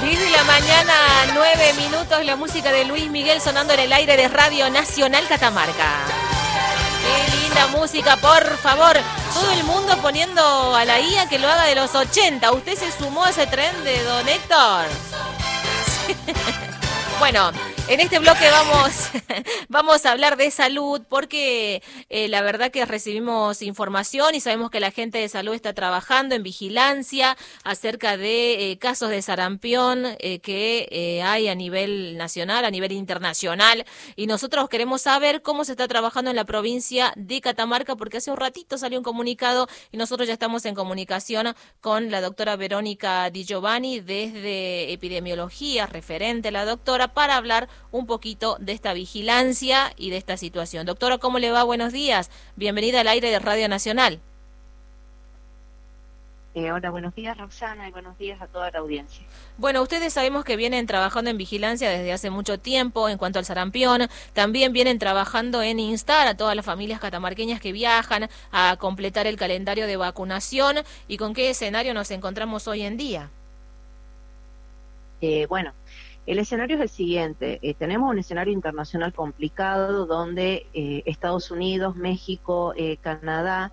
10 de la mañana, 9 minutos, la música de Luis Miguel sonando en el aire de Radio Nacional Catamarca. Qué linda música, por favor. Todo el mundo poniendo a la IA que lo haga de los 80. ¿Usted se sumó a ese tren de don Héctor? Bueno, en este bloque vamos a hablar de salud porque la verdad que recibimos información y sabemos que la gente de salud está trabajando en vigilancia acerca de casos de sarampión que hay a nivel nacional, a nivel internacional, y nosotros queremos saber cómo se está trabajando en la provincia de Catamarca porque hace un ratito salió un comunicado y nosotros ya estamos en comunicación con la doctora Verónica Di Giovanni desde epidemiología, referente a la doctora, para hablar un poquito de esta vigilancia y de esta situación. Doctora, ¿cómo le va? Buenos días. Bienvenida al aire de Radio Nacional. Hola, buenos días Roxana y buenos días a toda la audiencia. Bueno, ustedes sabemos que vienen trabajando en vigilancia desde hace mucho tiempo en cuanto al sarampión, también vienen trabajando en instar a todas las familias catamarqueñas que viajan a completar el calendario de vacunación. ¿Y con qué escenario nos encontramos hoy en día? Bueno, el escenario es el siguiente. Tenemos un escenario internacional complicado donde Estados Unidos, México, Canadá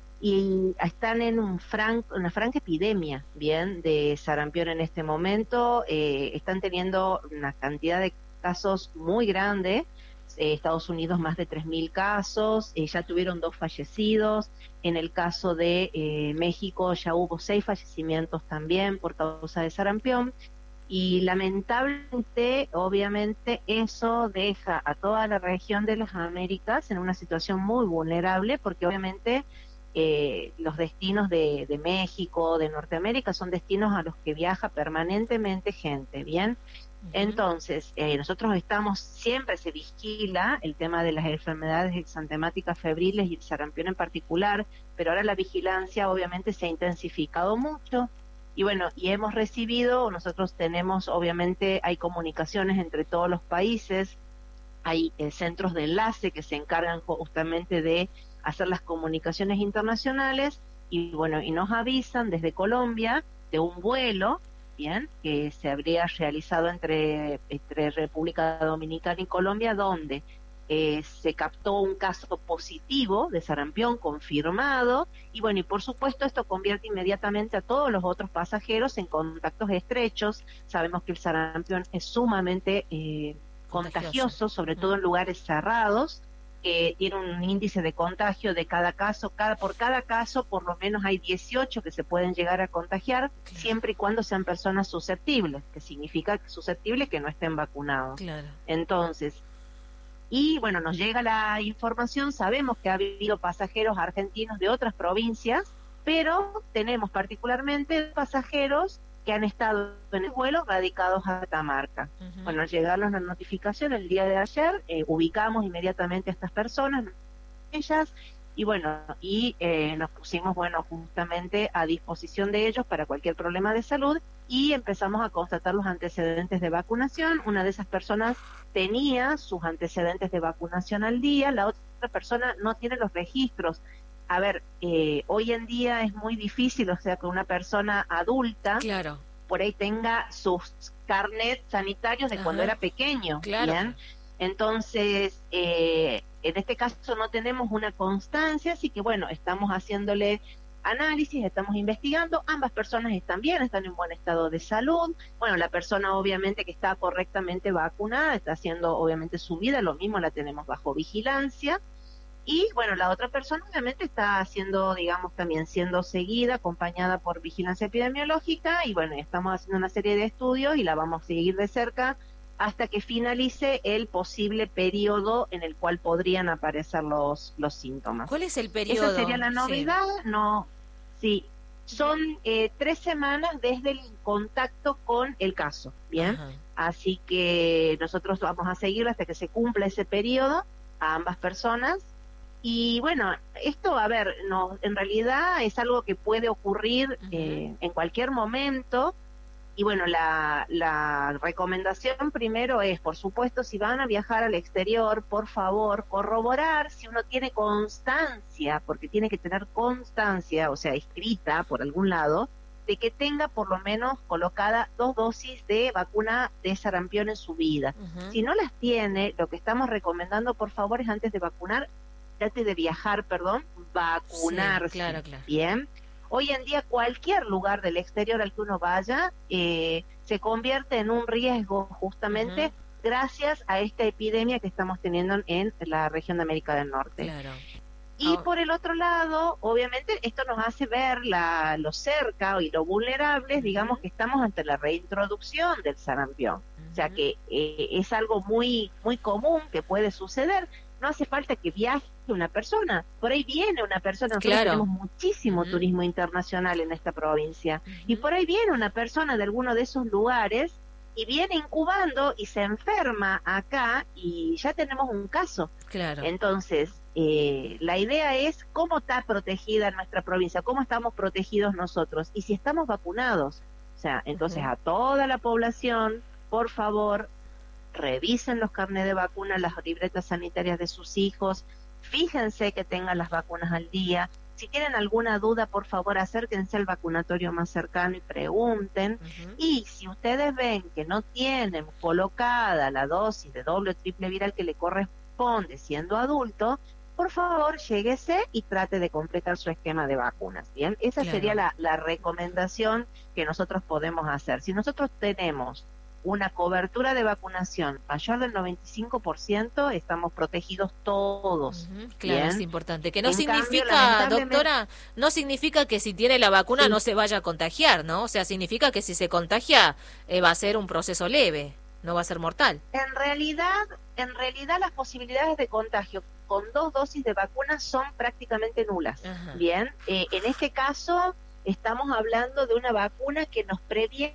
y están en una franca epidemia, bien, de sarampión en este momento. Están teniendo una cantidad de casos muy grande. Estados Unidos más de 3.000 casos, ya tuvieron 2 fallecidos. En el caso de México ya hubo 6 fallecimientos también por causa de sarampión. Y lamentablemente, obviamente, eso deja a toda la región de las Américas en una situación muy vulnerable, porque obviamente los destinos de México, de Norteamérica, son destinos a los que viaja permanentemente gente, ¿bien? Entonces, nosotros siempre se vigila el tema de las enfermedades exantemáticas febriles y el sarampión en particular, pero ahora la vigilancia obviamente se ha intensificado mucho. Y bueno, y hemos recibido, nosotros tenemos, obviamente, hay comunicaciones entre todos los países, hay centros de enlace que se encargan justamente de hacer las comunicaciones internacionales, y bueno, y nos avisan desde Colombia de un vuelo, bien, que se habría realizado entre República Dominicana y Colombia, donde se captó un caso positivo de sarampión confirmado, y bueno, y por supuesto esto convierte inmediatamente a todos los otros pasajeros en contactos estrechos. Sabemos que el sarampión es sumamente contagioso, sobre todo en lugares cerrados, que tiene un índice de contagio de cada caso, por cada caso por lo menos hay 18 que se pueden llegar a contagiar, siempre y cuando sean personas susceptibles, que significa susceptibles que no estén vacunados. Claro. Entonces, y bueno, nos llega la información, sabemos que ha habido pasajeros argentinos de otras provincias, pero tenemos particularmente pasajeros que han estado en el vuelo radicados a Catamarca. Bueno, al llegarnos la notificación el día de ayer, ubicamos inmediatamente a estas personas, ellas, y bueno, nos pusimos, bueno, justamente a disposición de ellos para cualquier problema de salud, y empezamos a constatar los antecedentes de vacunación. Una de esas personas tenía sus antecedentes de vacunación al día, la otra persona no tiene los registros. A ver, hoy en día es muy difícil, o sea, que una persona adulta por ahí tenga sus carnets sanitarios de cuando era pequeño, ¿bien? Entonces, en este caso no tenemos una constancia, así que bueno, estamos haciéndole análisis, estamos investigando. Ambas personas están bien, están en buen estado de salud. Bueno, la persona obviamente que está correctamente vacunada está haciendo obviamente su vida, lo mismo la tenemos bajo vigilancia. Y bueno, la otra persona obviamente está haciendo, digamos, también siendo seguida, acompañada por vigilancia epidemiológica, y bueno, estamos haciendo una serie de estudios y la vamos a seguir de cerca hasta que finalice el posible periodo en el cual podrían aparecer los síntomas. ¿Cuál es el periodo? Esa sería la novedad. Sí, son 3 semanas desde el contacto con el caso, ¿bien? Así que nosotros vamos a seguir hasta que se cumpla ese periodo a ambas personas. Y bueno, esto, a ver, en realidad es algo que puede ocurrir en cualquier momento. Y bueno, la recomendación primero es, por supuesto, si van a viajar al exterior, por favor, corroborar si uno tiene constancia, porque tiene que tener constancia, o sea, escrita por algún lado, de que tenga por lo menos colocada 2 dosis de vacuna de sarampión en su vida. Si no las tiene, lo que estamos recomendando, por favor, es antes de viajar, vacunarse. Sí, claro. Bien. Hoy en día cualquier lugar del exterior al que uno vaya se convierte en un riesgo justamente gracias a esta epidemia que estamos teniendo en la región de América del Norte. Claro. Y por el otro lado, obviamente, esto nos hace ver lo cerca y lo vulnerables, digamos, que estamos ante la reintroducción del sarampión. O sea que es algo muy, muy común que puede suceder. No hace falta que viaje una persona. Por ahí viene una persona. Nosotros tenemos muchísimo turismo internacional en esta provincia. Y por ahí viene una persona de alguno de esos lugares y viene incubando y se enferma acá y ya tenemos un caso. Claro. Entonces, la idea es cómo está protegida nuestra provincia, cómo estamos protegidos nosotros y si estamos vacunados. O sea, entonces a toda la población, por favor, revisen los carnets de vacuna, las libretas sanitarias de sus hijos, fíjense que tengan las vacunas al día. Si tienen alguna duda, por favor, acérquense al vacunatorio más cercano y pregunten. Y si ustedes ven que no tienen colocada la dosis de doble o triple viral que le corresponde siendo adulto, por favor, lléguese y trate de completar su esquema de vacunas. Bien, esa sería la recomendación que nosotros podemos hacer. Si nosotros tenemos una cobertura de vacunación mayor del 95%, estamos protegidos todos. Claro, ¿bien? es importante. Que no En significa, cambio, doctora, no significa que si tiene la vacuna no se vaya a contagiar, ¿no? O sea, significa que si se contagia va a ser un proceso leve, no va a ser mortal. En realidad las posibilidades de contagio con 2 dosis de vacuna son prácticamente nulas. Bien, en este caso estamos hablando de una vacuna que nos previene.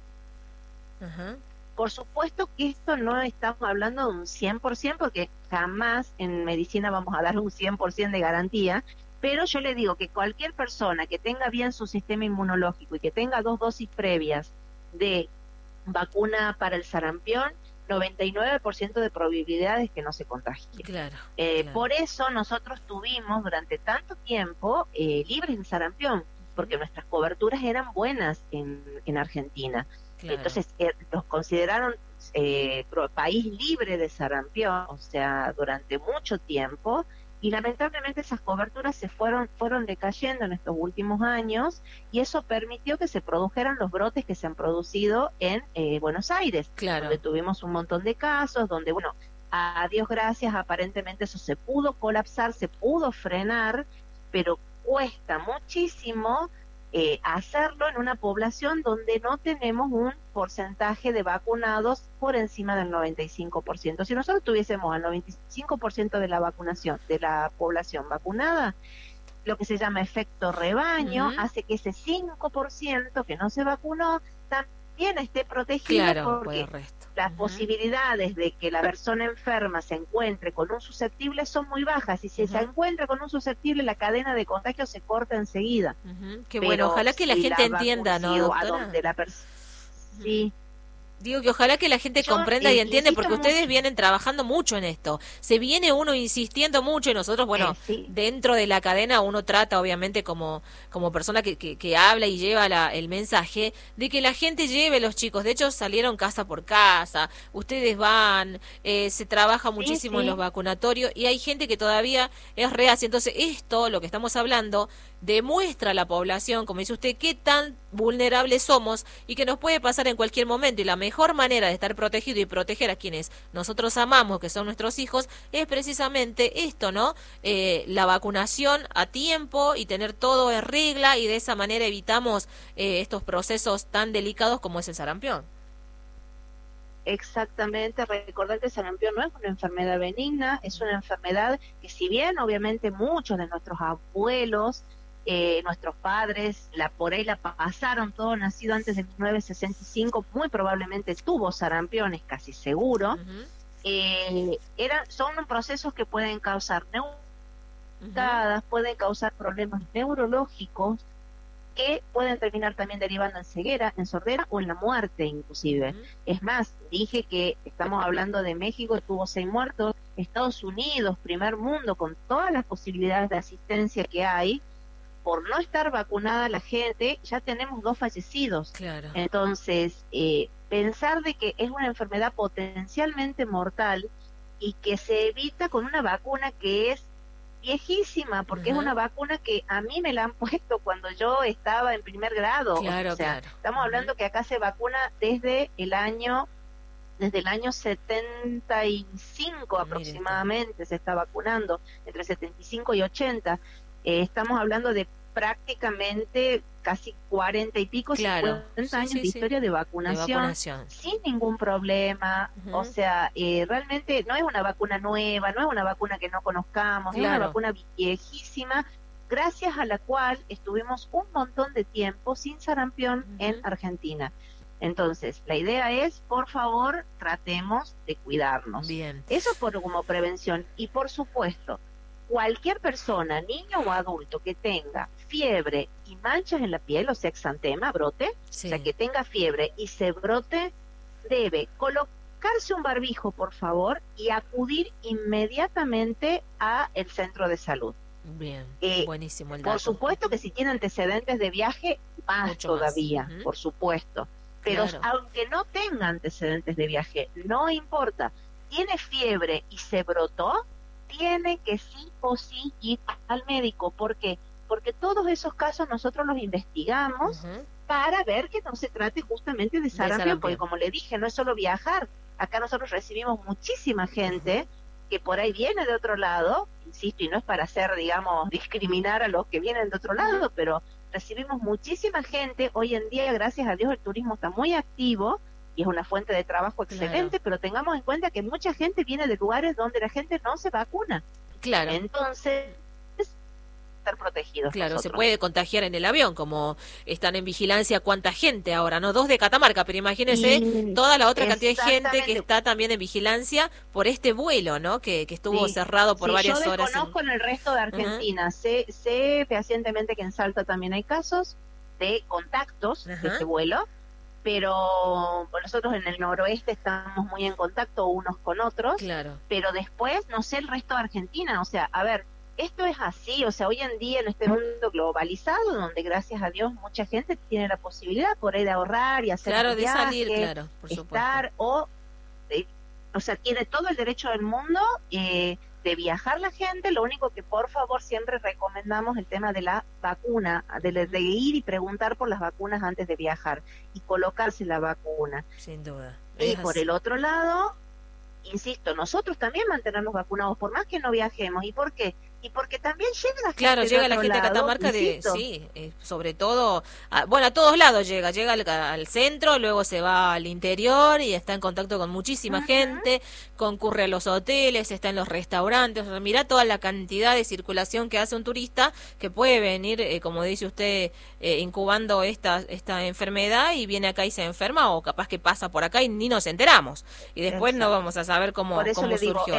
Por supuesto que esto no estamos hablando de un 100%, porque jamás en medicina vamos a dar un 100% de garantía, pero yo le digo que cualquier persona que tenga bien su sistema inmunológico y que tenga 2 dosis previas de vacuna para el sarampión, 99% de probabilidades que no se contagie. Claro. Por eso nosotros tuvimos durante tanto tiempo libres de sarampión, porque nuestras coberturas eran buenas en Argentina. Claro. Entonces nos consideraron país libre de sarampión, o sea, durante mucho tiempo, y lamentablemente esas coberturas fueron decayendo en estos últimos años, y eso permitió que se produjeran los brotes que se han producido en Buenos Aires, donde tuvimos un montón de casos, donde, bueno, a Dios gracias, aparentemente eso se pudo colapsar, se pudo frenar, pero cuesta muchísimo hacerlo en una población donde no tenemos un porcentaje de vacunados por encima del 95%. Si nosotros tuviésemos al 95% de la vacunación, de la población vacunada, lo que se llama efecto rebaño, hace que ese 5% que no se vacunó también esté protegido, porque las posibilidades de que la persona enferma se encuentre con un susceptible son muy bajas, y si se encuentra con un susceptible, la cadena de contagio se corta enseguida. Qué bueno, ojalá que la gente entienda, ¿no, doctora? Sí. Digo que ojalá que la gente comprenda y entienda, porque ustedes vienen trabajando mucho en esto. Se viene uno insistiendo mucho y nosotros, bueno, dentro de la cadena uno trata, obviamente, como persona que habla y lleva el mensaje de que la gente lleve los chicos. De hecho, salieron casa por casa, ustedes van, se trabaja muchísimo en los vacunatorios y hay gente que todavía es reacia. Entonces, esto, lo que estamos hablando, demuestra a la población, como dice usted, qué tan vulnerables somos y que nos puede pasar en cualquier momento, y la mejor manera de estar protegido y proteger a quienes nosotros amamos, que son nuestros hijos, es precisamente esto, ¿no? La vacunación a tiempo y tener todo en regla, y de esa manera evitamos estos procesos tan delicados como es el sarampión. Exactamente, recordar que el sarampión no es una enfermedad benigna, es una enfermedad que, si bien obviamente muchos de nuestros abuelos, nuestros padres, por ahí la pasaron, todo nacido antes de 1965, muy probablemente tuvo sarampión, es casi seguro. Son procesos que pueden causar pueden causar problemas neurológicos, que pueden terminar también derivando en ceguera, en sordera o en la muerte inclusive. Es más, dije que estamos hablando de México, tuvo 6 muertos, Estados Unidos, primer mundo, con todas las posibilidades de asistencia que hay, por no estar vacunada la gente, ya tenemos 2 fallecidos. Claro. Entonces, pensar de que es una enfermedad potencialmente mortal y que se evita con una vacuna que es viejísima, porque es una vacuna que a mí me la han puesto cuando yo estaba en primer grado. Claro, o sea, claro. Estamos hablando que acá se vacuna desde el año 75 aproximadamente, se está vacunando, entre 75 y 80. Estamos hablando de prácticamente casi 40 y pico, 50 años de historia de vacunación, sin ningún problema. O sea, realmente no es una vacuna nueva, no es una vacuna que no conozcamos, es una vacuna viejísima, gracias a la cual estuvimos un montón de tiempo sin sarampión en Argentina. Entonces, la idea es, por favor, tratemos de cuidarnos. Bien. Eso como prevención. Y por supuesto, cualquier persona, niño o adulto, que tenga fiebre y manchas en la piel, o sea, exantema, brote, o sea, que tenga fiebre y se brote, debe colocarse un barbijo, por favor, y acudir inmediatamente a el centro de salud. Bien, buenísimo el dato. Por supuesto que si tiene antecedentes de viaje, más mucho todavía, más. Por supuesto. Pero aunque no tenga antecedentes de viaje, no importa, tiene fiebre y se brotó, tiene que sí o sí ir al médico. ¿Por qué? Porque todos esos casos nosotros los investigamos para ver que no se trate justamente de sarampión, porque como le dije, no es solo viajar. Acá nosotros recibimos muchísima gente que por ahí viene de otro lado, insisto, y no es para hacer, digamos, discriminar a los que vienen de otro lado, pero recibimos muchísima gente. Hoy en día, gracias a Dios, el turismo está muy activo y es una fuente de trabajo excelente, pero tengamos en cuenta que mucha gente viene de lugares donde la gente no se vacuna. Claro. Entonces, estar protegidos. Claro, nosotros. Se puede contagiar en el avión, como están en vigilancia cuánta gente ahora, ¿no? 2 de Catamarca, pero imagínense toda la otra cantidad de gente que está también en vigilancia por este vuelo, ¿no? Que estuvo cerrado por varias horas. Yo desconozco en el resto de Argentina, sé fehacientemente que en Salta también hay casos de contactos de este vuelo, pero nosotros en el noroeste estamos muy en contacto unos con otros, pero después no sé el resto de Argentina. O sea, a ver, esto es así, o sea, hoy en día en este mundo globalizado, donde gracias a Dios mucha gente tiene la posibilidad por ahí de ahorrar y hacer de salir, por estar, o sea, tiene todo el derecho del mundo de viajar la gente. Lo único que por favor siempre recomendamos el tema de la vacuna, de ir y preguntar por las vacunas antes de viajar y colocarse la vacuna. Sin duda. Y por el otro lado, insisto, nosotros también mantenernos vacunados por más que no viajemos. ¿Y por qué? Y porque también llega la gente llega la gente de Catamarca sobre todo, a todos lados llega al centro, luego se va al interior y está en contacto con muchísima gente, concurre a los hoteles, está en los restaurantes. O sea, mirá toda la cantidad de circulación que hace un turista que puede venir, como dice usted, incubando esta enfermedad y viene acá y se enferma, o capaz que pasa por acá y ni nos enteramos y después no vamos a saber cómo surgió esto. Por eso le digo,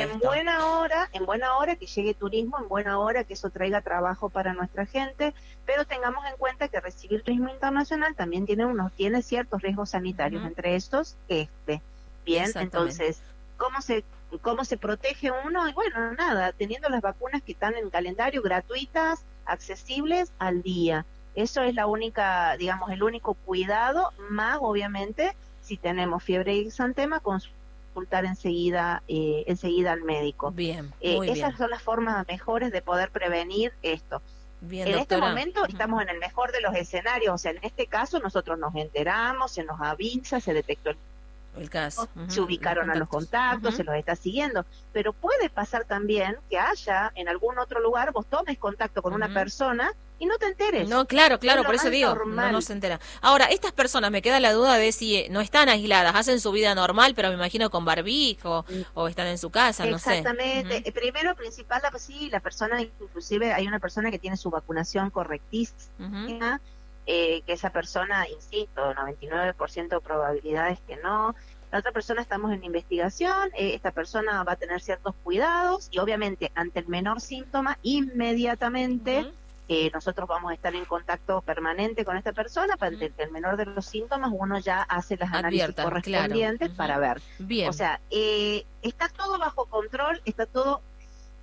en buena hora que llegue turismo, en buena hora que eso traiga trabajo para nuestra gente, pero tengamos en cuenta que recibir turismo internacional también tiene ciertos riesgos sanitarios, entre estos bien. Entonces, ¿cómo se protege uno? Y bueno, nada, teniendo las vacunas que están en calendario, gratuitas, accesibles al día. Eso es la única, digamos, el único cuidado, más obviamente si tenemos fiebre y exantema, consultar enseguida al médico. Bien, esas son las formas mejores de poder prevenir esto. Bien, en doctora. este momento estamos en el mejor de los escenarios, o sea, en este caso nosotros nos enteramos, se nos avisa, se detectó el caso, se ubicaron a los contactos, se los está siguiendo, pero puede pasar también que haya en algún otro lugar, vos tomes contacto con una persona y no te enteres. No, claro, por eso digo, no se entera. Ahora, estas personas, me queda la duda de si no están aisladas, hacen su vida normal, pero me imagino con barbijo, o están en su casa, no sé. Exactamente. Primero, principal, la persona, inclusive hay una persona que tiene su vacunación correctísima, que esa persona, insisto, 99% de probabilidades que no. La otra persona estamos en investigación, esta persona va a tener ciertos cuidados y obviamente ante el menor síntoma, inmediatamente nosotros vamos a estar en contacto permanente con esta persona para que el menor de los síntomas uno ya hace las análisis correspondientes para ver. Bien. O sea, está todo bajo control, está todo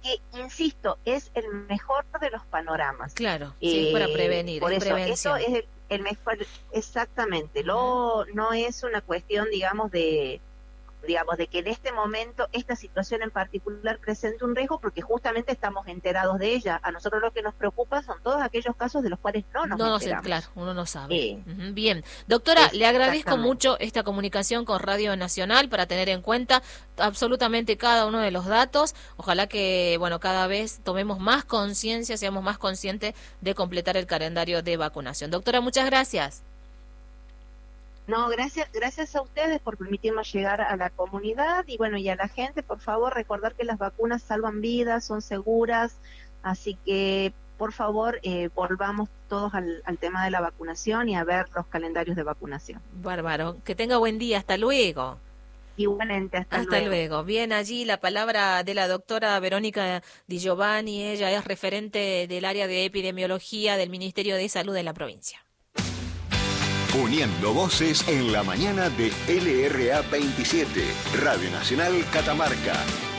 porque, insisto, es el mejor de los panoramas. Claro, sí, es para prevenir, por es eso, prevención. eso es el mejor, exactamente. No es una cuestión, digamos, de que en este momento esta situación en particular presente un riesgo, porque justamente estamos enterados de ella. A nosotros lo que nos preocupa son todos aquellos casos de los cuales no nos enteramos. Claro, uno no sabe. Bien, doctora, le agradezco mucho esta comunicación con Radio Nacional para tener en cuenta absolutamente cada uno de los datos. Ojalá que, bueno, cada vez tomemos más conciencia, seamos más conscientes de completar el calendario de vacunación. Doctora, muchas gracias. No, gracias a ustedes por permitirnos llegar a la comunidad y bueno, y a la gente, por favor, recordar que las vacunas salvan vidas, son seguras, así que por favor volvamos todos al tema de la vacunación y a ver los calendarios de vacunación. Bárbaro, que tenga buen día, hasta luego. Igualmente, hasta luego. Bien, allí la palabra de la doctora Verónica Di Giovanni, ella es referente del área de epidemiología del Ministerio de Salud de la provincia. Uniendo voces en la mañana de LRA 27, Radio Nacional Catamarca.